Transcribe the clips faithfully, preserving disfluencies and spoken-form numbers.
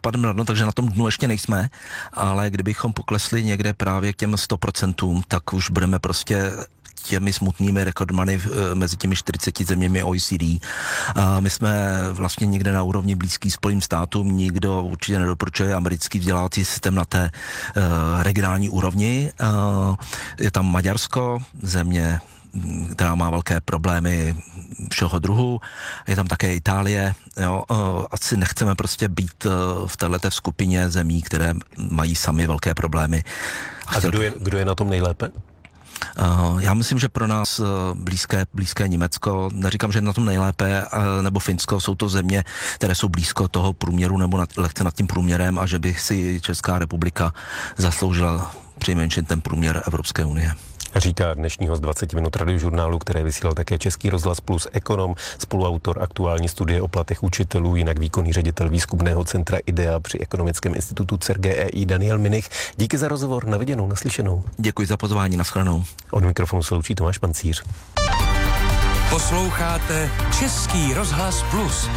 spadneme na dno, takže na tom dnu ještě nejsme, ale kdybychom poklesli někde právě k těm sto procentům, tak už budeme prostě těmi smutnými rekordmany mezi těmi čtyřiceti zeměmi O E C D. A my jsme vlastně někde na úrovni blízký Spojeným státům, nikdo určitě nedoporučuje americký vzdělávací systém na té uh, regionální úrovni. Uh, je tam Maďarsko, země, která má velké problémy všeho druhu. Je tam také Itálie. Jo. Asi nechceme prostě být v této skupině zemí, které mají sami velké problémy. A kdo je, kdo je na tom nejlépe? Já myslím, že pro nás blízké, blízké Německo, neříkám, že na tom nejlépe, nebo Finsko, jsou to země, které jsou blízko toho průměru nebo nad, lehce nad tím průměrem a že by si Česká republika zasloužila přinejmenším ten průměr Evropské unie. Říká dnešní host dvacet minut radiožurnálu, které vysílal také Český rozhlas plus ekonom, spoluautor aktuální studie o platech učitelů, jinak výkonný ředitel výzkumného centra IDEA při Ekonomickém institutu C E R G E I Daniel Minich. Díky za rozhovor, na viděnou, naslyšenou. Děkuji za pozvání, nashledanou. Od mikrofonu se loučí Tomáš Pancíř. Posloucháte Český rozhlas plus.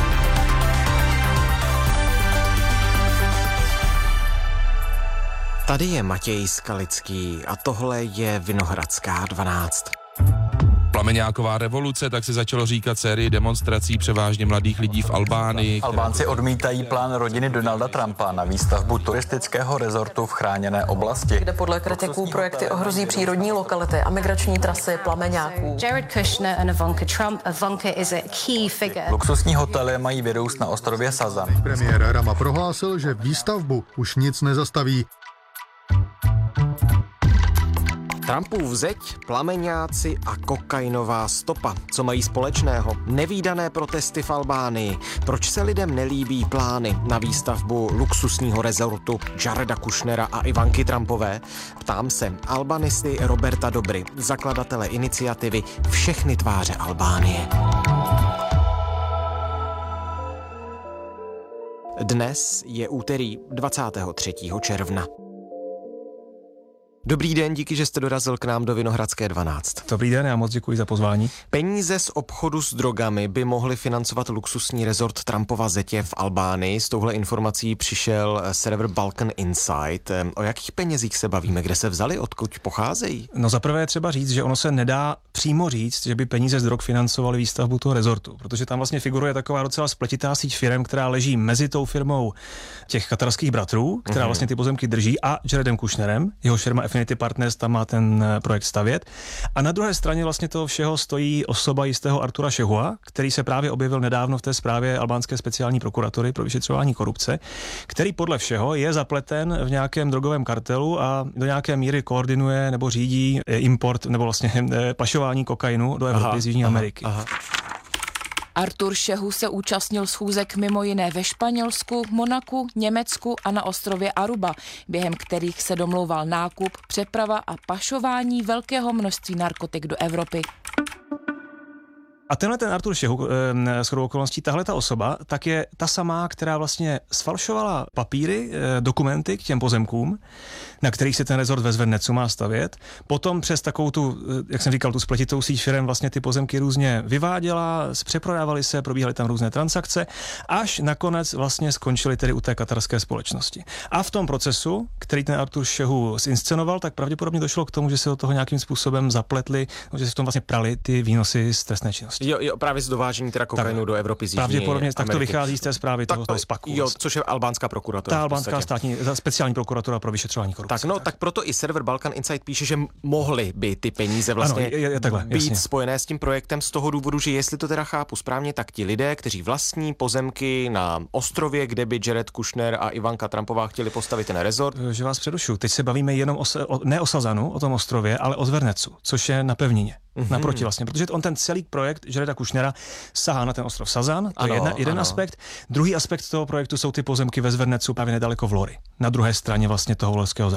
Tady je Matěj Skalický a tohle je Vinohradská dvanáct. Plameňáková revoluce, tak se začalo říkat sérii demonstrací převážně mladých lidí v Albánii. Albánci odmítají plán rodiny Donalda Trumpa na výstavbu turistického rezortu v chráněné oblasti, kde podle kritiků projekty ohrozí přírodní lokality a migrační trasy plameňáků. Jared Kushner and Ivanka Trump. Ivanka is a key figure. Luxusní hotely mají vyrůst na ostrově Sazan. Premiér Rama prohlásil, že výstavbu už nic nezastaví. Trumpův zeď, plameňáci a kokainová stopa. Co mají společného? Nevídané protesty v Albánii. Proč se lidem nelíbí plány na výstavbu luxusního rezortu Jareda Kushnera a Ivanky Trumpové? Ptám se albanisty Roberta Dobry, zakladatele iniciativy Všechny tváře Albánie. Dnes je úterý dvacátého třetího června. Dobrý den, díky, že jste dorazil k nám do Vinohradské dvanáct. Dobrý den, já moc děkuji za pozvání. Peníze z obchodu s drogami by mohly financovat luxusní rezort Trumpova zetě v Albánii. S touhle informací přišel server Balkan Insight. O jakých penězích se bavíme, kde se vzali, odkud pocházejí? No zaprvé je třeba říct, že ono se nedá přímo říct, že by peníze z drog financovaly výstavbu toho rezortu, protože tam vlastně figuruje taková docela spletitá síť firem, která leží mezi tou firmou těch katarských bratrů, která mm-hmm. vlastně ty pozemky drží, a Jaredem Kushnerem, jeho firma Affinity Partners tam má ten projekt stavět. A na druhé straně vlastně toho všeho stojí osoba jistého Artura Šehua, který se právě objevil nedávno v té zprávě albánské speciální prokuratury pro vyšetřování korupce, který podle všeho je zapleten v nějakém drogovém kartelu a do nějaké míry koordinuje nebo řídí import nebo vlastně pašování kokainu do Evropy aha, z Jižní aha, Ameriky. Aha. Artur Šehu se účastnil schůzek mimo jiné ve Španělsku, Monaku, Německu a na ostrově Aruba, během kterých se domlouval nákup, přeprava a pašování velkého množství narkotik do Evropy. A tenhle ten Artur Šehu, e, shodou okolností, tahle ta osoba, tak je ta samá, která vlastně sfalšovala papíry, e, dokumenty k těm pozemkům, na kterých se ten rezort ve Zvernecu má stavět. Potom přes takovou tu, jak jsem říkal, tu spletitou síť firem vlastně ty pozemky různě vyváděla, přeprodávaly se, probíhaly tam různé transakce, až nakonec vlastně skončily tedy u té katarské společnosti. A v tom procesu, který ten Artur Šehu zinscenoval, tak pravděpodobně došlo k tomu, že se do toho nějakým způsobem zapletli, že se v tom vlastně prali ty výnosy z trestné činnosti. Jo, jo, právě z dovážení teda kokainu tak, do Evropy z Jižní Ameriky. Pravděpodobně tak to vychází z té zprávy tak, toho spaku. Jo, což je albánská prokuratura. Ta albánská státní, speciální prokuratura pro vyšetřování korupce. Tak no, tak proto i server Balkan Insight píše, že mohly by ty peníze vlastně ano, je, je takhle, být jasně. spojené s tím projektem z toho důvodu, že jestli to teda chápu správně, tak ti lidé, kteří vlastní pozemky na ostrově, kde by Jared Kushner a Ivanka Trumpová chtěli postavit ten rezort. Že vás předušu, teď se bavíme jenom o, o, ne o Sazanu, o tom ostrově, ale o Zvernecu, což je na pevnině. Mm-hmm. Naproti vlastně, protože on ten celý projekt Jareda Kushnera sahá na ten ostrov Sazan, to ano, je jedna, jeden ano. aspekt. Druhý aspekt toho projektu jsou ty pozemky ve Zvernecu právě nedaleko Vlory, na druhé straně vlastně toho Vlorského zálivu.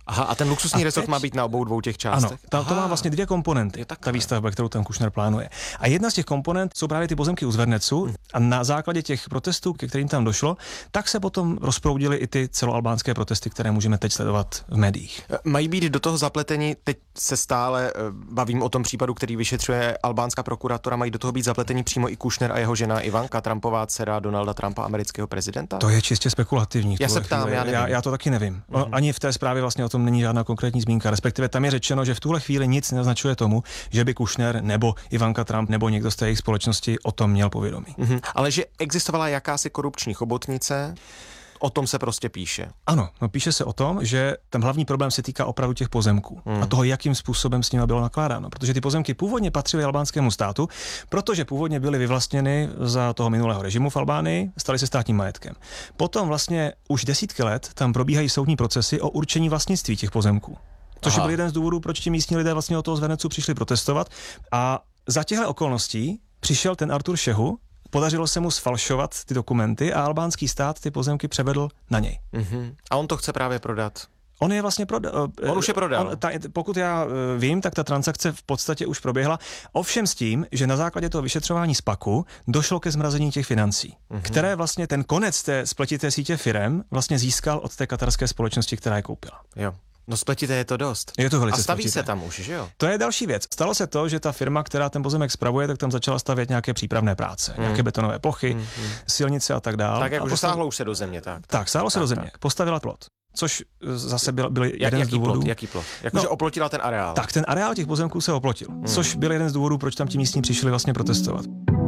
Aha, a ten luxusní a resort teď... má být na obou dvou těch částech? Ano, ta, to má vlastně dvě komponenty, ta výstavba, kterou ten Kušner plánuje. A jedna z těch komponent jsou právě ty pozemky u Zvernecu hmm. a na základě těch protestů, ke kterým tam došlo, tak se potom rozproudily i ty celoalbánské protesty, které můžeme teď sledovat v médiích. Mají být do toho zapleteni, teď se stále bavím o tom případu, který vyšetřuje albánská prokuratura, mají do toho být zapleteni přímo i Kušner a jeho žena Ivanka, Trumpová dcera Donalda Trumpa, amerického prezidenta? To je čistě spekulativní. Já se ptám, já, já, já to taky nevím. Mm-hmm. Ani v té zprávě vlastně o tom není žádná konkrétní zmínka, respektive tam je řečeno, že v tuhle chvíli nic nenaznačuje tomu, že by Kušner nebo Ivanka Trump nebo někdo z té jejich společnosti o tom měl povědomí. Mm-hmm. Ale že existovala jakási korupční chobotnice, o tom se prostě píše. Ano, no píše se o tom, že ten hlavní problém se týká opravdu těch pozemků hmm. a toho, jakým způsobem s nimi bylo nakládáno. Protože ty pozemky původně patřily albánskému státu, protože původně byly vyvlastněny za toho minulého režimu v Albánii, staly se státním majetkem. Potom vlastně už desítky let tam probíhají soudní procesy o určení vlastnictví těch pozemků. Což Aha. byl jeden z důvodů, proč ti místní lidé vlastně od toho Zvernecu přišli protestovat. A za těchto okolností přišel ten Artur Šehu, podařilo se mu sfalšovat ty dokumenty a albánský stát ty pozemky převedl na něj. Mm-hmm. A on to chce právě prodat. On je vlastně prodal. On už je prodal. On, ta, pokud já vím, tak ta transakce v podstatě už proběhla. Ovšem s tím, že na základě toho vyšetřování SPACu došlo ke zmrazení těch financí, mm-hmm. které vlastně ten konec té spletité sítě firem vlastně získal od té katarské společnosti, která je koupila. Jo. No spletité je to dost. Je to velice A staví spletité. se tam už, že jo? To je další věc. Stalo se to, že ta firma, která ten pozemek spravuje, tak tam začala stavět nějaké přípravné práce, hmm. nějaké betonové plochy, hmm. silnice a tak dále. Tak jako postav... sáhlo už se do země, tak. Tak, sáhlo se tak, do země. Tak. Postavila plot. Což zase byl, byl jeden jaký z důvodů. Plot, jaký plot? Jakože no, oplotila ten areál. Tak, ten areál těch pozemků se oplotil. Hmm. Což byl jeden z důvodů, proč tam ti místní přišli vlastně protestovat.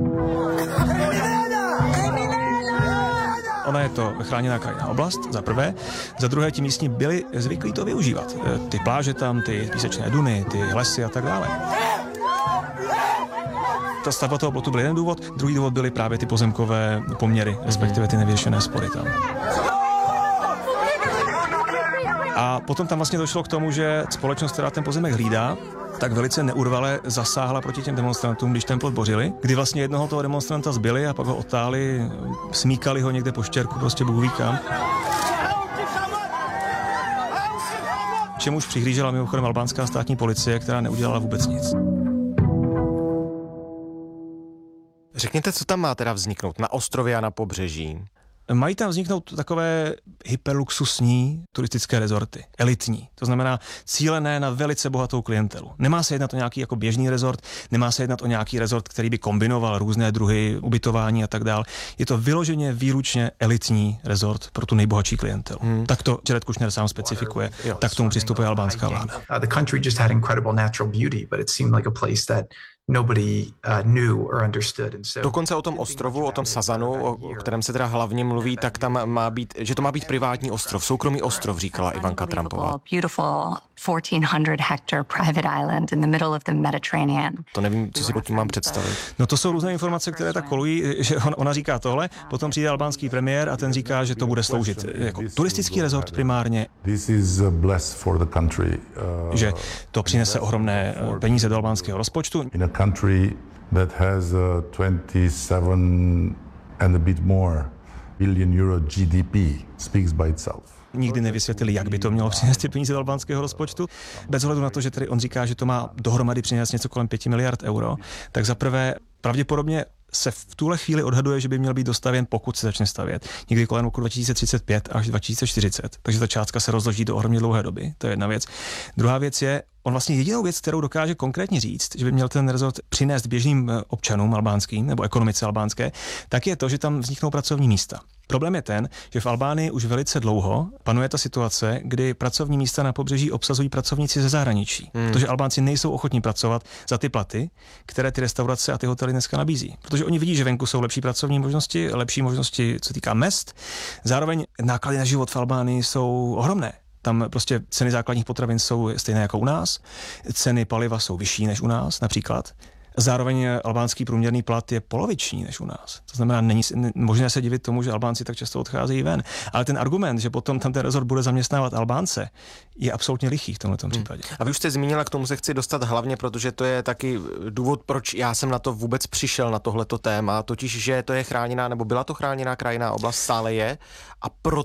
Ona je to chráněná krajinná oblast, za prvé. Za druhé, ti místní byli zvyklí to využívat. Ty pláže tam, ty písečné duny, ty lesy a tak dále. Ta stavba toho plotu byl jeden důvod, druhý důvod byly právě ty pozemkové poměry, respektive ty nevyřešené spory tam. A potom tam vlastně došlo k tomu, že společnost, která ten pozemek hlídá, tak velice neurvale zasáhla proti těm demonstrantům, když ten plot bořili, kdy vlastně jednoho toho demonstranta zbyli a pak ho otáli, smíkali ho někde po štěrku, prostě Bůh ví kam. Čemuž přihlížela mimochodem albánská státní policie, která neudělala vůbec nic. Řekněte, co tam má teda vzniknout na ostrově a na pobřeží? Mají tam vzniknout takové hyperluxusní turistické rezorty, elitní, to znamená cílené na velice bohatou klientelu. Nemá se jednat o nějaký jako běžný rezort, nemá se jednat o nějaký rezort, který by kombinoval různé druhy ubytování a tak dál. Je to vyloženě výlučně elitní rezort pro tu nejbohatší klientelu. Hmm. Tak to Jared Kushner sám specifikuje, jo. Tak k tomu přistupuje albánská vláda. Uh, the country just had incredible natural beauty, but it seemed like a place that nobody uh, knew or understood. And so dokonce o tom ostrovu, o tom Sazanu, o, o kterém se teda hlavně mluví, tak tam má být, že to má být privátní ostrov, soukromý ostrov, říkala Ivanka Trumpová. Beautiful fourteen hundred hectare private island in the middle of the Mediterranean. To nevím, co si pod tím mám představit. No to jsou různé informace, které tak kolují, že on, ona říká tohle, potom přijde albánský premiér a ten říká, že to bude sloužit jako turistický rezort primárně. This is blessed for the country. Uh, že to přinese ohromné peníze do albánského rozpočtu. In a country that has uh, twenty-seven and a bit more billion euro G D P speaks by itself. Nikdy nevysvětlili, jak by to mělo přinést ty peníze do albánského rozpočtu. Bez ohledu na to, že tady on říká, že to má dohromady přinést něco kolem pěti miliard euro, tak zaprvé pravděpodobně se v tuhle chvíli odhaduje, že by měl být dostavěn, pokud se začne stavět, někdy kolem roku dva tisíce třicet pět až dva tisíce čtyřicet. Takže ta částka se rozloží do ohromně dlouhé doby. To je jedna věc. Druhá věc je, on vlastně jedinou věc, kterou dokáže konkrétně říct, že by měl ten rezort přinést běžným občanům albánským nebo ekonomice albánské, tak je to, že tam vzniknou pracovní místa. Problém je ten, že v Albánii už velice dlouho panuje ta situace, kdy pracovní místa na pobřeží obsazují pracovníci ze zahraničí, hmm. protože Albánci nejsou ochotní pracovat za ty platy, které ty restaurace a ty hotely dneska nabízí. Protože oni vidí, že venku jsou lepší pracovní možnosti, lepší možnosti, co týká mezd. Zároveň náklady na život v Albánii jsou ohromné. Tam prostě ceny základních potravin jsou stejné jako u nás, ceny paliva jsou vyšší než u nás například. Zároveň albánský průměrný plat je poloviční než u nás. To znamená, není možné se divit tomu, že Albánci tak často odcházejí ven. Ale ten argument, že potom tam ten rezort bude zaměstnávat Albánce, je absolutně lichý v tomto případě. Hmm. A vy už jste zmínila, k tomu se chci dostat hlavně, protože to je taky důvod, proč já jsem na to vůbec přišel, na tohleto téma, totiž, že to je chráněná, nebo byla to chráněná krajinná oblast, stále je, a proto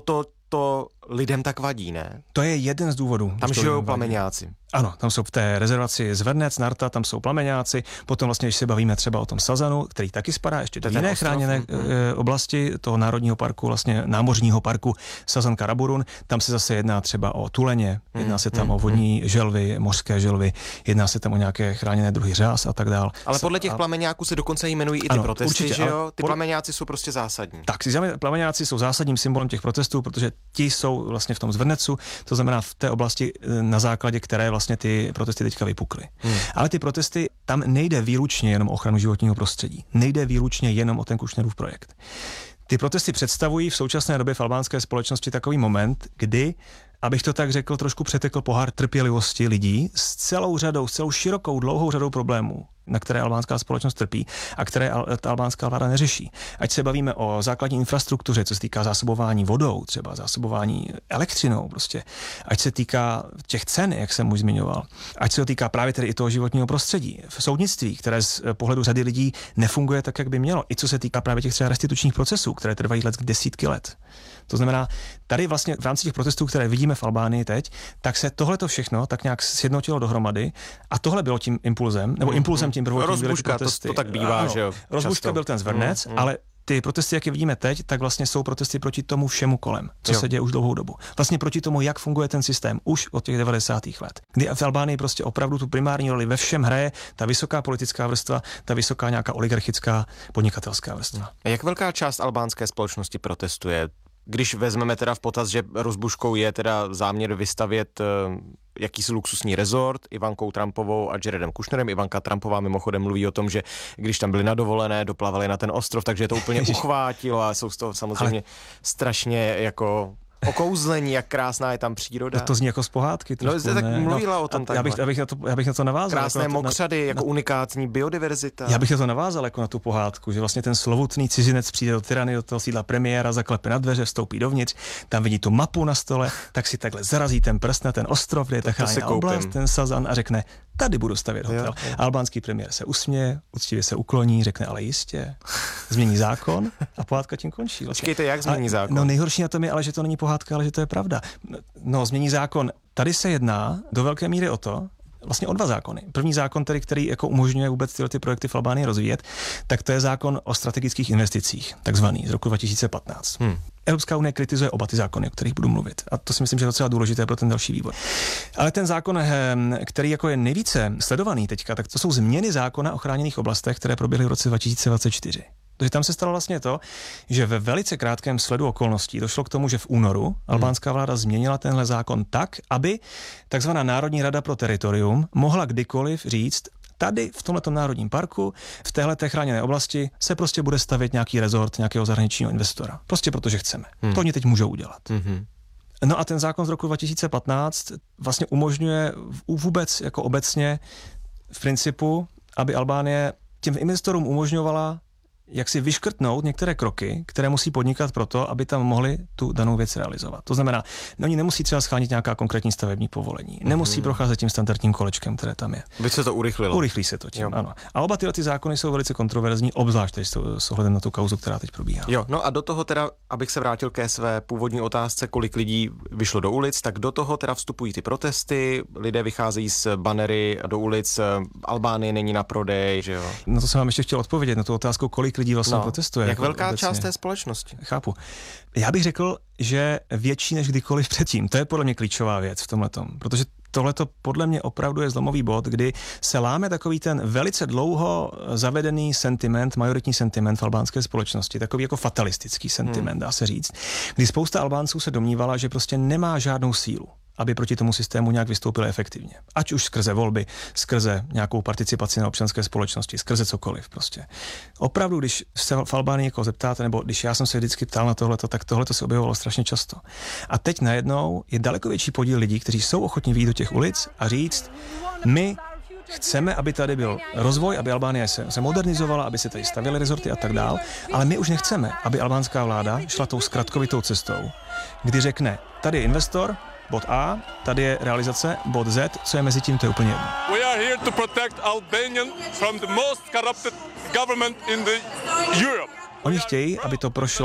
to lidem tak vadí, ne? To je jeden z důvodů. Tam žijou plameňáci. Ano, tam jsou v té rezervaci Zvernec, Narta, tam jsou plameňáci. Potom vlastně, když se bavíme třeba o tom Sazanu, který taky spadá ještě do jiné chráněné e, oblasti toho národního parku, vlastně námořního parku Sazan Karaburun, tam se zase jedná třeba o tuleně, jedná se tam hmm, o vodní hmm. želvy, mořské želvy, jedná se tam o nějaké chráněné druhy řas a tak dál. Ale podle těch plameňáků se dokonce jmenují i ty ano, protesty, určitě, že jo? Ty plameňáci jsou prostě zásadní. Tak, plameňáci jsou zásadním symbolem těch protestů, protože ti jsou vlastně v tom Zvrnecu, to znamená v té oblasti, na základě které vlastně ty protesty teďka vypukly. Hmm. Ale ty protesty, tam nejde výlučně jenom o ochranu životního prostředí. Nejde výlučně jenom o ten Kušnerův projekt. Ty protesty představují v současné době v albánské společnosti takový moment, kdy, abych to tak řekl, trošku přetekl pohár trpělivosti lidí s celou řadou, s celou širokou, dlouhou řadou problémů, na které albánská společnost trpí a které ta albánská vláda neřeší. Ať se bavíme o základní infrastruktuře, co se týká zásobování vodou, třeba zásobování elektřinou, prostě. Ať se týká těch cen, jak jsem už zmiňoval. Ať se to týká právě tedy i toho životního prostředí. V soudnictví, které z pohledu řady lidí nefunguje tak, jak by mělo. I co se týká právě těch třeba restitučních procesů, které trvají let desítky let. To znamená, tady vlastně v rámci těch protestů, které vidíme v Albánii teď, tak se tohleto všechno tak nějak sjednotilo dohromady a tohle bylo tím impulzem, nebo impulsem tím prvotním rozbuška, to, to tak bývá, ano, že jo. Rozbuška byl ten Zvernec, mm, mm. ale ty protesty, jak je vidíme teď, tak vlastně jsou protesty proti tomu všemu kolem, co jo. se děje už dlouhou dobu. Vlastně proti tomu, jak funguje ten systém už od těch devadesátých let. Kdy v Albánii prostě opravdu tu primární roli ve všem hraje ta vysoká politická vrstva, ta vysoká nějaká oligarchická podnikatelská vrstva. A jak velká část albánské společnosti protestuje? Když vezmeme teda v potaz, že rozbuškou je teda záměr vystavět uh, jakýsi luxusní rezort Ivankou Trumpovou a Jaredem Kushnerem. Ivanka Trumpová mimochodem mluví o tom, že když tam byli na dovolené, doplavali na ten ostrov, takže to úplně uchvátilo a jsou z toho samozřejmě Ale... strašně jako... okouzlení, jak krásná je tam příroda. To, to zní jako z pohádky. Trošku, no, tak mluvila no, o tom já bych, já, bych na to, já bych na to navázal. Krásné jako mokřady, na, jako na, unikátní biodiverzita. Já bych na to navázal jako na tu pohádku, že vlastně ten slovutný cizinec přijde do Tirany, do toho sídla premiéra, zaklepe na dveře, vstoupí dovnitř, tam vidí tu mapu na stole, tak si takhle zarazí ten prst na ten ostrov, kde je ta chráněná oblast, ten Sazan a řekne, tady budu stavět hotel. Jo, jo. Albánský premiér se usměje, uctivě se ukloní, řekne, ale jistě, změní zákon a pohádka tím končí. Vlastně. Počkejte, jak změní zákon? No nejhorší na tom je, ale že to není pohádka, ale že to je pravda. No, změní zákon. Tady se jedná do velké míry o to, vlastně o dva zákony. První zákon, tedy, který jako umožňuje vůbec tyhle ty projekty v Albánii rozvíjet, tak to je zákon o strategických investicích, takzvaný, z roku dva tisíce patnáct. Hmm. Evropská unie kritizuje oba ty zákony, o kterých budu mluvit. A to si myslím, že je docela důležité pro ten další vývoj. Ale ten zákon, který jako je nejvíce sledovaný teďka, tak to jsou změny zákona o chráněných oblastech, které proběhly v roce dva tisíce dvacet čtyři. Takže tam se stalo vlastně to, že ve velice krátkém sledu okolností došlo k tomu, že v únoru albánská vláda změnila tenhle zákon tak, aby takzvaná Národní rada pro teritorium mohla kdykoliv říct, tady v tomhletom národním parku, v téhleté chráněné oblasti se prostě bude stavět nějaký rezort nějakého zahraničního investora. Prostě protože chceme. Hmm. To oni teď můžou udělat. Hmm. No a ten zákon z roku dva tisíce patnáct vlastně umožňuje vůbec jako obecně v principu, aby Albánie těm investorům umožňovala jak si vyškrtnout některé kroky, které musí podnikat proto, aby tam mohli tu danou věc realizovat. To znamená, no, oni nemusí třeba schánit nějaká konkrétní stavební povolení, nemusí mm. procházet tím standardním kolečkem, které tam je. By se to urychlilo. Urychlí se to tím, jo. Ano. A oba tyhle ty zákony jsou velice kontroverzní, obzvlášť tedy s ohledem na tu kauzu, která teď probíhá. Jo, no a do toho teda, abych se vrátil ke své původní otázce, kolik lidí vyšlo do ulic, tak do toho teda vstupují ty protesty, lidé vycházejí z banery do ulic, Albánie není na prodej, že jo. No to jsem vám ještě chtěl odpovědět na tu otázku, kolik lidí vlastně no, protestuje. Jak jako velká obecně. Část té společnosti? Chápu. Já bych řekl, že větší než kdykoliv předtím. To je podle mě klíčová věc v tomhletom, protože tohleto podle mě opravdu je zlomový bod, kdy se láme takový ten velice dlouho zavedený sentiment, majoritní sentiment v albánské společnosti, takový jako fatalistický sentiment, hmm. dá se říct, kdy spousta Albánců se domnívala, že prostě nemá žádnou sílu, aby proti tomu systému nějak vystoupili efektivně. Ať už skrze volby, skrze nějakou participaci na občanské společnosti, skrze cokoliv prostě. Opravdu, když se v Albánii jako zeptáte, nebo když já jsem se vždycky ptal na tohleto, tak tohleto se objevovalo strašně často. A teď najednou je daleko větší podíl lidí, kteří jsou ochotní vyjít do těch ulic a říct, my chceme, aby tady byl rozvoj, aby Albánie se, se modernizovala, aby se tady stavěly rezorty a tak dál, ale my už nechceme, aby albánská vláda šla tou zkratkovitou cestou, kdy řekne, tady je investor, bod A, tady je realizace, bod Z, co je mezi tím, to je úplně jedno. We are here to protect Albanian from the most corrupted government in the Europe. Oni chtějí, aby to prošlo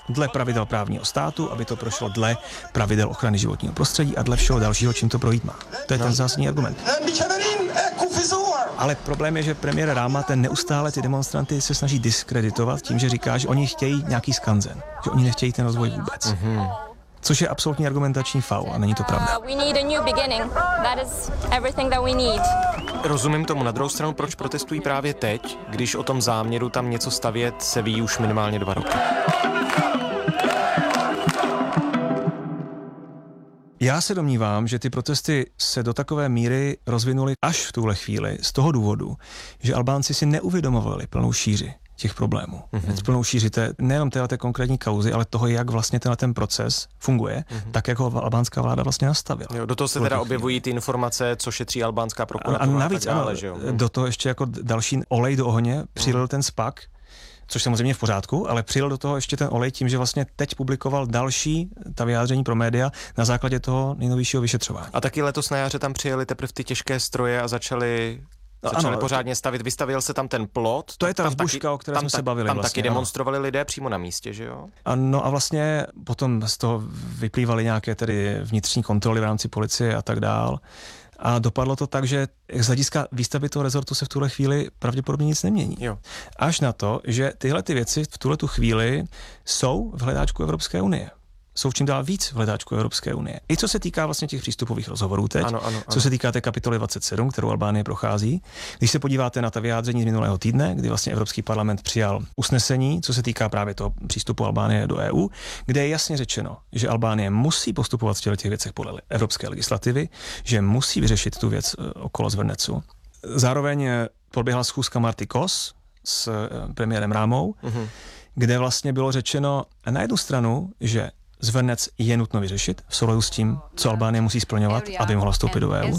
dle pravidel právního státu, aby to prošlo dle pravidel ochrany životního prostředí a dle všeho dalšího, čím to projít má. To je ten zásadní argument. Ale problém je, že premiér Ráma ten neustále ty demonstranty se snaží diskreditovat tím, že říká, že oni chtějí nějaký skanzen, že oni nechtějí ten rozvoj vůbec. Mm-hmm. Což je absolutní argumentační faul a není to pravda. Rozumím tomu. Na druhou stranu, proč protestují právě teď, když o tom záměru tam něco stavět se ví už minimálně dva roky? Já se domnívám, že ty protesty se do takové míry rozvinuly až v tuhle chvíli z toho důvodu, že Albánci si neuvědomovali plnou šíři těch problémů. Mm-hmm. Plnou šíři té, nejenom této konkrétní kauzy, ale toho, jak vlastně tenhle ten proces funguje, mm-hmm. tak jak ho albánská vláda vlastně nastavila. Jo, do toho se teda objevují ty informace, co šetří albánská prokuratura. A, a navíc, dále, ano, že jo? do toho ještě jako další olej do ohně přilil mm. ten SPAC, což samozřejmě v pořádku, ale přijel do toho ještě ten olej tím, že vlastně teď publikoval další ta vyjádření pro média na základě toho nejnovějšího vyšetřování. A taky letos na jaře tam přijeli teprve ty těžké stroje a začali... No, začali ano, pořádně stavit, vystavil se tam ten plot. To je ta vzbuška, o které jsme se bavili. Tam vlastně, taky demonstrovali ano. lidé přímo na místě, že jo? No a vlastně potom z toho vyplývaly nějaké tedy vnitřní kontroly v rámci policie a tak dál. A dopadlo to tak, že z hlediska výstavby toho rezortu se v tuhle chvíli pravděpodobně nic nemění. Jo. Až na to, že tyhle ty věci v tuhle tu chvíli jsou v hledáčku Evropské unie. Jsou čím dál víc v hledáčku Evropské unie. I co se týká vlastně těch přístupových rozhovorů teď, ano, ano, ano. co se týká té kapitoly dvacet sedm, kterou Albánie prochází. Když se podíváte na ta vyjádření z minulého týdne, kdy vlastně Evropský parlament přijal usnesení, co se týká právě toho přístupu Albánie do E U, kde je jasně řečeno, že Albánie musí postupovat v těch věcech podle evropské legislativy, že musí vyřešit tu věc okolo Zvrnecu. Zároveň proběhla schůzka Marty Kos s premiérem Rámou, uh-huh. kde vlastně bylo řečeno na jednu stranu, že Zvernec je nutno vyřešit v souladu s tím, co Albánie musí splňovat, aby mohla vstoupit do E U.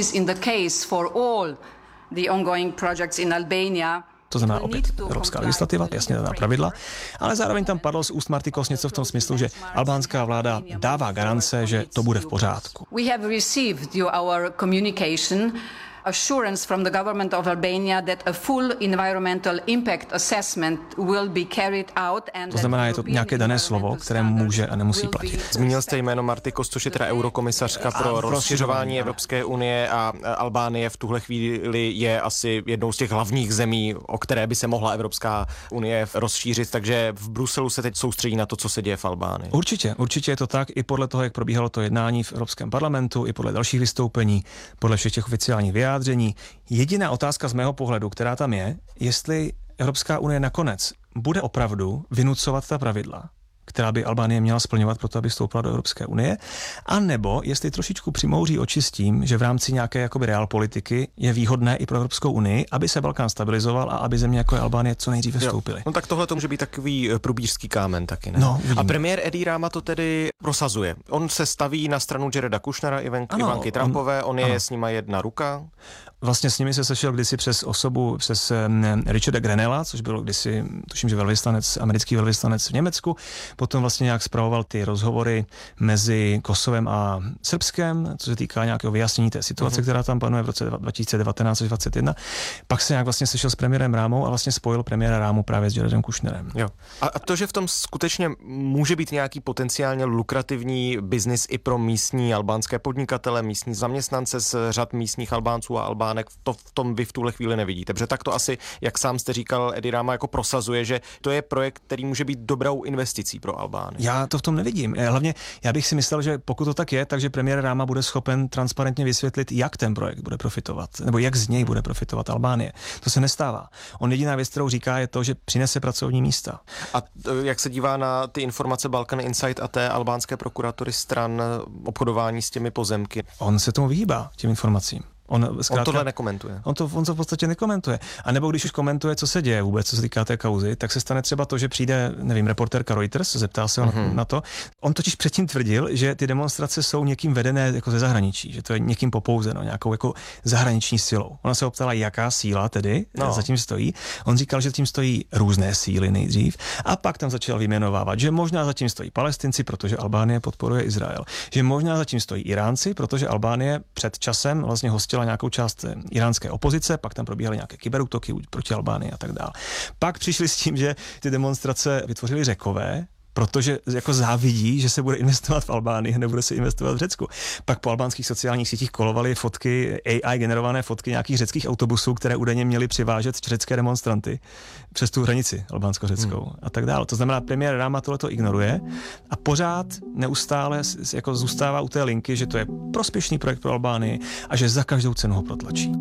To znamená opět evropská legislativa, jasně daná pravidla, ale zároveň tam padlo z úst Marty Kos něco v tom smyslu, že albánská vláda dává garance, že to bude v pořádku. We have received your communication assurance from the government of Albania that a full environmental impact assessment will be carried out and to znamená, je to nějaké dané slovo, které může a nemusí platit. Zmínil jste jméno Marty Kos, což je teda eurokomisařka pro rozšiřování Evropské unie a Albánie v tuhle chvíli je asi jednou z těch hlavních zemí, o které by se mohla Evropská unie rozšířit, takže v Bruselu se teď soustředí na to, co se děje v Albánii. Určitě, určitě je to tak, i podle toho, jak probíhalo to jednání v Evropském parlamentu, i podle dalších vystoupení, podle všech těch oficiálních vyjádření. Jediná otázka z mého pohledu, která tam je, jestli Evropská unie nakonec bude opravdu vynucovat ta pravidla, která by Albánie měla splňovat proto, aby vstoupila do Evropské unie, anebo jestli trošičku přimouří oči s tím, že v rámci nějaké jakoby realpolitiky je výhodné i pro Evropskou unii, aby se Balkán stabilizoval a aby země jako je Albánie co nejdříve vstoupily. No tak tohle to může být takový průbířský kámen taky, ne? No, a premiér Edi Rama to tedy prosazuje. On se staví na stranu Jareda Kushnera, Ivanky, ano, Ivanky Trumpové, on, on je ano. s nima jedna ruka. Vlastně s nimi se sešel kdysi přes osobu, přes um, Richarda Grenella, což byl kdysi, tuším, že velvyslanec, americký velvyslanec v Německu. Potom vlastně nějak spravoval ty rozhovory mezi Kosovem a Srbskem, co se týká nějakého vyjasnění té situace, uh-huh. která tam panuje v roce dva tisíce devatenáct až dvacet jedna. Pak se nějak vlastně sešel s premiérem Rámou a vlastně spojil premiéra Rámu právě s Jaredem Kushnerem. Jo. A, a to, že v tom skutečně může být nějaký potenciálně lukrativní biznis i pro místní albánské podnikatele, místní zaměstnance z řad místních Albánců a Albánek, to v tom vy v tuhle chvíli nevidíte. Protože tak to asi, jak sám jste říkal, Edi Rama jako prosazuje, že to je projekt, který může být dobrou investicí pro Albánii. Já to v tom nevidím. Hlavně já bych si myslel, že pokud to tak je, takže premiér Ráma bude schopen transparentně vysvětlit, jak ten projekt bude profitovat, nebo jak z něj bude profitovat Albánie. To se nestává. On jediná věc, kterou říká, je to, že přinese pracovní místa. A jak se dívá na ty informace Balkan Insight a té albánské prokuratury stran obchodování s těmi pozemky? On se tomu vyhýbá, těm informacím. On, zkrátka, on tohle nekomentuje. On to, on to v podstatě nekomentuje. A nebo když už komentuje, co se děje vůbec, co se týká té kauzy, tak se stane třeba to, že přijde, nevím, reportérka Reuters, zeptá se mm-hmm. na to. On totiž předtím tvrdil, že ty demonstrace jsou někým vedené jako ze zahraničí, že to je někým popouzeno, nějakou jako zahraniční silou. Ona se optala, jaká síla tedy no. zatím stojí. On říkal, že zatím stojí různé síly nejdřív a pak tam začal vyjmenovávat, že možná zatím stojí Palestinci, protože Albánie podporuje Izrael. Že možná zatím stojí Iránci, protože Albánie před časem vlastně hostila nějakou část iránské opozice, pak tam probíhaly nějaké kyberútoky proti Albánii a tak dále. Pak přišli s tím, že ty demonstrace vytvořili Řekové, protože jako závidí, že se bude investovat v Albánii, nebude se investovat v Řecku. Pak po albánských sociálních sítích kolovaly fotky, A I generované fotky nějakých řeckých autobusů, které údajně měly přivážet řecké demonstranty přes tu hranici albánsko-řeckou hmm. a tak dále. To znamená, premiér Rama tohleto ignoruje a pořád neustále jako zůstává u té linky, že to je prospěšný projekt pro Albánii a že za každou cenu ho protlačí.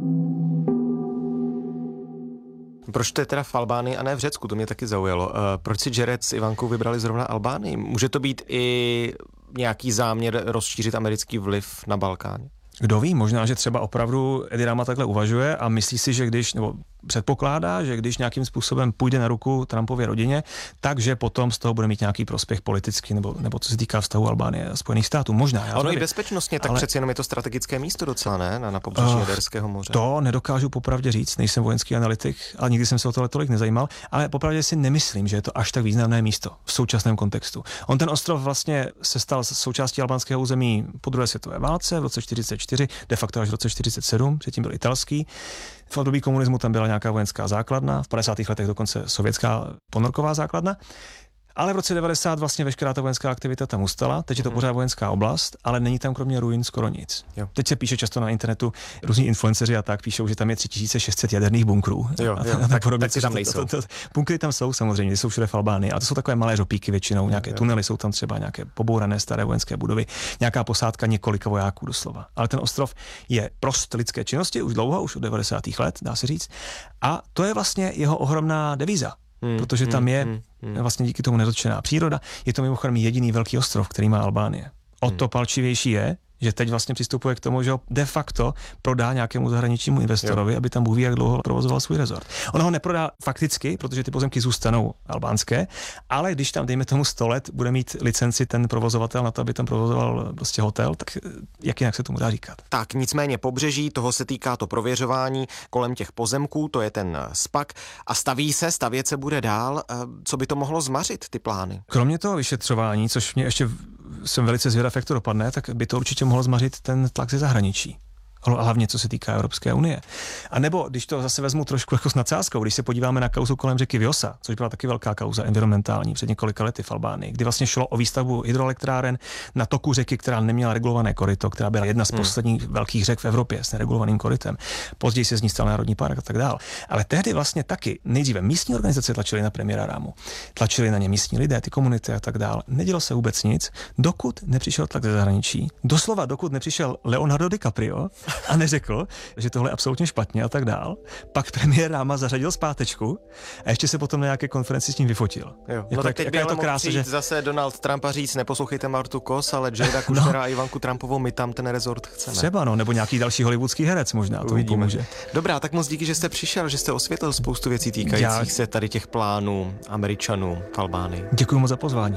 Proč to je teda v Albánii a ne v Řecku? To mě taky zaujalo. Proč si Jared s Ivankou vybrali zrovna Albánii? Může to být i nějaký záměr rozšířit americký vliv na Balkáně? Kdo ví, možná, že třeba opravdu Edi Rama takhle uvažuje a myslí si, že když, nebo předpokládá, že když nějakým způsobem půjde na ruku Trumpově rodině, takže potom z toho bude mít nějaký prospěch politický, nebo, nebo co se týká vztahu Albánie a Spojených států. Možná. Já ono i bezpečnostně, tak ale... přeci jenom je to strategické místo docela, ne? Na, na pobřeží uh, Jaderského moře. To nedokážu popravdě říct, nejsem vojenský analytik, ale nikdy jsem se o tohle tolik nezajímal, ale popravdě si nemyslím, že je to až tak významné místo v současném kontextu. On ten ostrov vlastně se stal součástí albánského území po druhé světové válce v roce čtyřicet čtyři, de facto až v roce čtyřicet sedm, předtím byl italský. V období komunismu tam byla nějaká vojenská základna, v padesátých letech dokonce sovětská ponorková základna. Ale v roce devadesát vlastně veškerá ta vojenská aktivita tam ustala, teď je to pořád vojenská oblast, ale není tam kromě ruin skoro nic. Jo. Teď se píše často na internetu, různí influenceři a tak píšou, že tam je tři tisíce šest set jaderných bunkrů. Jo, jo, a, a tak, podobně, tak tam nejsou. To, to, to, bunkry tam jsou samozřejmě, jsou všude v Albánii, a to jsou takové malé řopíky většinou, nějaké jo, jo. tunely jsou tam třeba, nějaké pobourané staré vojenské budovy, nějaká posádka několika vojáků doslova. Ale ten ostrov je prost lidské činnosti už dlouho, už od devadesátých let, dá se říct, a to je vlastně jeho ohromná devíza. Hmm, protože tam je hmm, hmm. vlastně díky tomu nedotčená příroda. Je to mimochodem jediný velký ostrov, který má Albánie. O to palčivější je, že teď vlastně přistupuje k tomu, že ho de facto prodá nějakému zahraničnímu investorovi, jo. aby tam Bůh ví, jak dlouho provozoval svůj rezort. Ono ho neprodá fakticky, protože ty pozemky zůstanou albánské, ale když tam, dejme tomu sto let, bude mít licenci ten provozovatel na to, aby tam provozoval prostě hotel, tak jak jinak se tomu dá říkat? Tak nicméně pobřeží, toho se týká to prověřování kolem těch pozemků, to je ten SPAC a staví se, stavět se bude dál. Co by to mohlo zmařit, ty plány? Kromě toho vyšetřování, což mě ještě jsem velice zvědav, jak to dopadne, tak by to určitě mohlo zmařit ten tlak ze zahraničí. Hlavně co se týká Evropské unie. A nebo, když to zase vezmu trošku jako s nadsázkou, když se podíváme na kauzu kolem řeky Vjosa, což byla taky velká kauza environmentální před několika lety v Albánii, kdy vlastně šlo o výstavbu hydroelektráren na toku řeky, která neměla regulované koryto, která byla jedna z posledních hmm. velkých řek v Evropě s neregulovaným korytem. Později se z ní stal národní park a tak dál. Ale tehdy vlastně taky nejdříve místní organizace tlačily na premiéra Ramu. Tlačili na ně místní lidé, ty komunity a tak dál. Nedělo se vůbec nic, dokud nepřišel tlak ze zahraničí. Doslova dokud nepřišel Leonardo DiCaprio a neřekl, že tohle je absolutně špatně a tak dál. Pak premiér Rama zařadil zpátečku a ještě se potom na nějaké konferenci s ním vyfotil. Jo. No tak teď by to krásné, že zase Donald Trump a říct, neposlouchejte Martu Kos, ale Jareda Kushnera no. a Ivanku Trumpovou, my tam ten rezort chceme. Třeba no, nebo nějaký další hollywoodský herec možná, to pomůže. Dobrá, tak moc díky, že jste přišel, že jste osvětlil spoustu věcí týkajících Já... se tady těch plánů Američanů v Albánii. Děkuji moc za pozvání.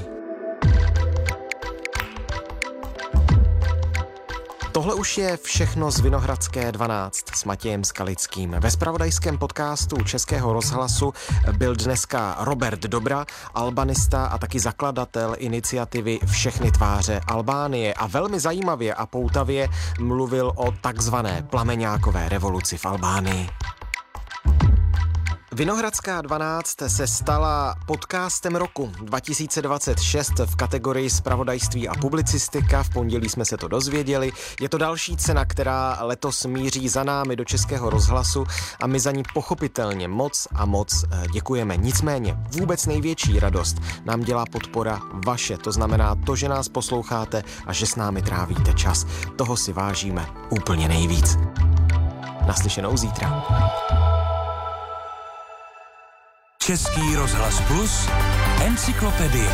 Tohle už je všechno z Vinohradské dvanáct s Matějem Skalickým. Ve zpravodajském podcastu Českého rozhlasu byl dneska Robert Dobra, albanista a taky zakladatel iniciativy Všechny tváře Albánie a velmi zajímavě a poutavě mluvil o takzvané plameňákové revoluci v Albánii. Vinohradská dvanáct se stala podcastem roku dva tisíce dvacet šest v kategorii zpravodajství a publicistika. V pondělí jsme se to dozvěděli. Je to další cena, která letos míří za námi do Českého rozhlasu a my za ní pochopitelně moc a moc děkujeme. Nicméně vůbec největší radost nám dělá podpora vaše. To znamená to, že nás posloucháte a že s námi trávíte čas. Toho si vážíme úplně nejvíc. Naslyšenou zítra. Český rozhlas Plus, encyklopedie.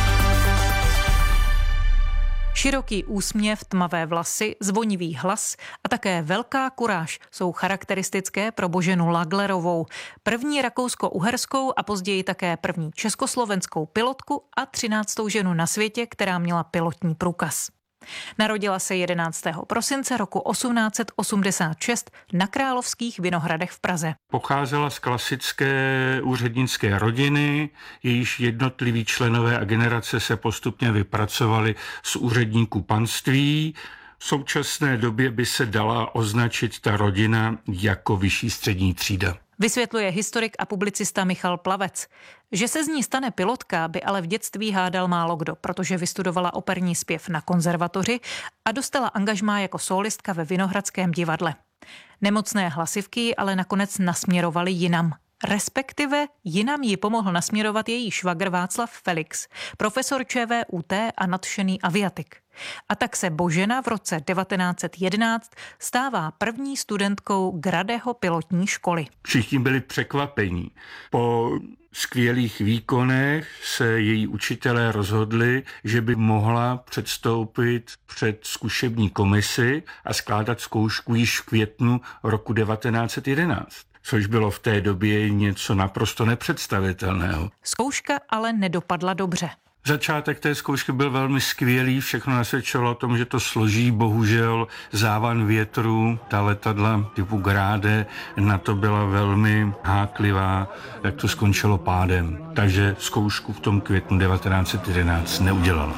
Široký úsměv, tmavé vlasy, zvonivý hlas a také velká kuráž jsou charakteristické pro Boženu Laglerovou, první rakousko-uherskou a později také první československou pilotku a třináctou ženu na světě, která měla pilotní průkaz. Narodila se jedenáctého prosince roku osmnáct set osmdesát šest na Královských Vinohradech v Praze. Pocházela z klasické úřednické rodiny, jejíž jednotliví členové a generace se postupně vypracovali z úředníků panství. V současné době by se dala označit ta rodina jako vyšší střední třída. Vysvětluje historik a publicista Michal Plavec. Že se z ní stane pilotka, by ale v dětství hádal málo kdo, protože vystudovala operní zpěv na konzervatoři a dostala angažmá jako sólistka ve Vinohradském divadle. Nemocné hlasivky ale nakonec nasměrovaly jinam. Respektive jinam ji pomohl nasměrovat její švagr Václav Felix, profesor ČVUT a nadšený aviatik. A tak se Božena v roce devatenáct set jedenáct stává první studentkou Gradeho pilotní školy. Všichni byli překvapení. Po skvělých výkonech se její učitelé rozhodli, že by mohla předstoupit před zkušební komisi a skládat zkoušku již v květnu roku devatenáct set jedenáct. Což bylo v té době něco naprosto nepředstavitelného. Zkouška ale nedopadla dobře. Začátek té zkoušky byl velmi skvělý, všechno nasvědčovalo o tom, že to složí, bohužel závan větru, ta letadla typu Grade na to byla velmi háklivá, tak to skončilo pádem. Takže zkoušku v tom květnu devatenáct set jedenáct neudělala.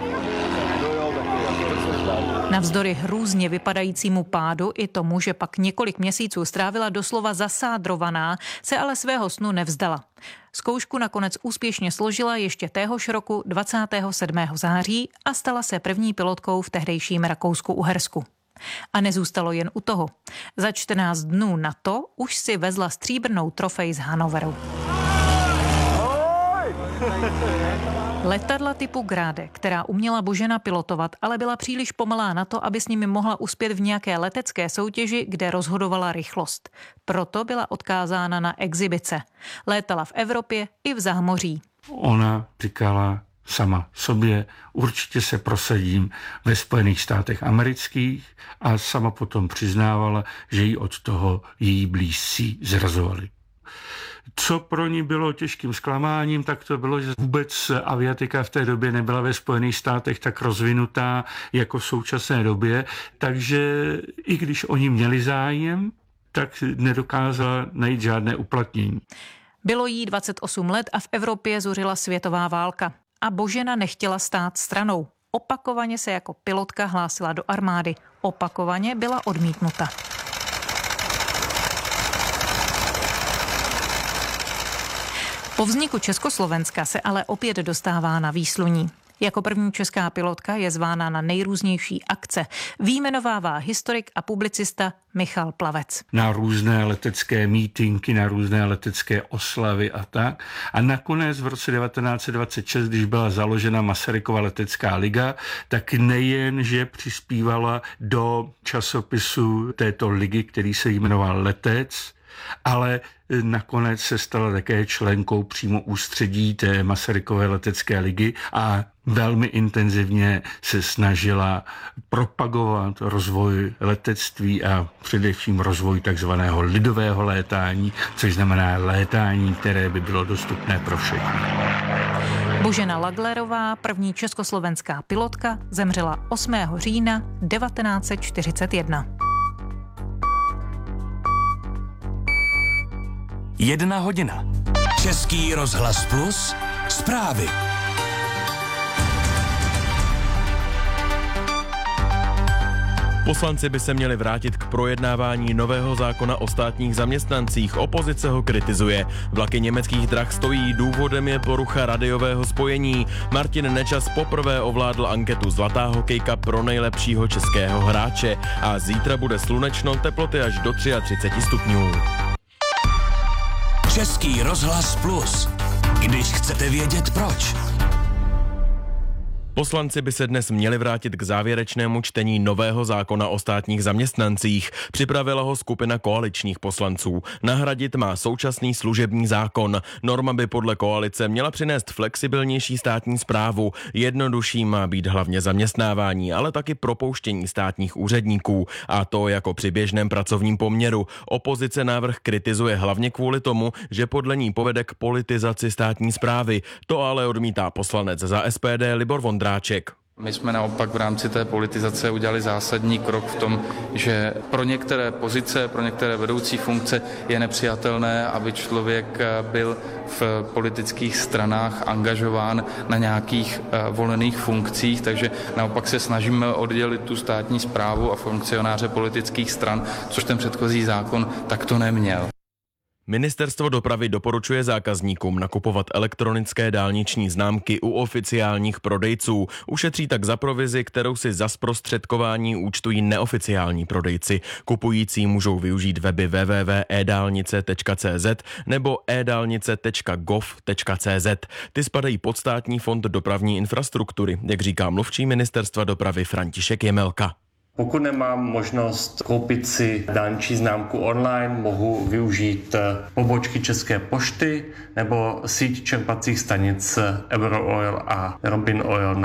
Navzdory hrůzně vypadajícímu pádu i tomu, že pak několik měsíců strávila doslova zasádrovaná, se ale svého snu nevzdala. Zkoušku nakonec úspěšně složila ještě téhož roku dvacátého sedmého září a stala se první pilotkou v tehdejším Rakousku-Uhersku. A nezůstalo jen u toho. Za čtrnáct dnů na to už si vezla stříbrnou trofej z Hannoveru. Letadla typu Grade, která uměla Božena pilotovat, ale byla příliš pomalá na to, aby s nimi mohla uspět v nějaké letecké soutěži, kde rozhodovala rychlost. Proto byla odkázána na exibice. Létala v Evropě i v zámoří. Ona říkala sama sobě, určitě se prosadím ve Spojených státech amerických a sama potom přiznávala, že jí od toho její blízcí zrazovali. Co pro ní bylo těžkým zklamáním, tak to bylo, že vůbec aviatika v té době nebyla ve Spojených státech tak rozvinutá jako v současné době, takže i když oni měli zájem, tak nedokázala najít žádné uplatnění. Bylo jí dvacet osm let a v Evropě zuřila světová válka. A Božena nechtěla stát stranou. Opakovaně se jako pilotka hlásila do armády. Opakovaně byla odmítnuta. Po vzniku Československa se ale opět dostává na výsluní. Jako první česká pilotka je zvána na nejrůznější akce. Výjmenovává historik a publicista Michal Plavec. Na různé letecké mítinky, na různé letecké oslavy a tak. A nakonec v roce devatenáct set dvacet šest, když byla založena Masarykova letecká liga, tak nejen, že přispívala do časopisu této ligy, který se jmenoval Letec, ale nakonec se stala také členkou přímo ústředí té Masarykové letecké ligy a velmi intenzivně se snažila propagovat rozvoj letectví a především rozvoj takzvaného lidového létání, což znamená létání, které by bylo dostupné pro všechny. Božena Laglerová, první československá pilotka, zemřela osmého října devatenáct set čtyřicet jedna. Jedna hodina. Český rozhlas Plus. Zprávy. Poslanci by se měli vrátit k projednávání nového zákona o státních zaměstnancích. Opozice ho kritizuje. Vlaky německých drah stojí, důvodem je porucha radiového spojení. Martin Nečas poprvé ovládl anketu Zlatá hokejka pro nejlepšího českého hráče. A zítra bude slunečno, teploty až do třicet tři stupňů. Český rozhlas Plus. Když chcete vědět proč. Poslanci by se dnes měli vrátit k závěrečnému čtení nového zákona o státních zaměstnancích. Připravila ho skupina koaličních poslanců. Nahradit má současný služební zákon. Norma by podle koalice měla přinést flexibilnější státní správu. Jednodušší má být hlavně zaměstnávání, ale taky propouštění státních úředníků. A to jako při běžném pracovním poměru. Opozice návrh kritizuje hlavně kvůli tomu, že podle ní povede k politizaci státní správy. To ale odmítá poslanec za S P D Libor Vondráček. My jsme naopak v rámci té politizace udělali zásadní krok v tom, že pro některé pozice, pro některé vedoucí funkce je nepřijatelné, aby člověk byl v politických stranách angažován na nějakých volených funkcích, takže naopak se snažíme oddělit tu státní správu a funkcionáře politických stran, což ten předchozí zákon takto neměl. Ministerstvo dopravy doporučuje zákazníkům nakupovat elektronické dálniční známky u oficiálních prodejců. Ušetří tak za provizi, kterou si za zprostředkování účtují neoficiální prodejci. Kupující můžou využít weby w w w tečka e dálnice tečka c z nebo e dálnice tečka gov tečka c z. Ty spadají pod Státní fond dopravní infrastruktury, jak říká mluvčí Ministerstva dopravy František Jemelka. Pokud nemám možnost koupit si dálniční známku online, mohu využít pobočky České pošty nebo síť čerpacích stanic Eurooil a Robin Oil.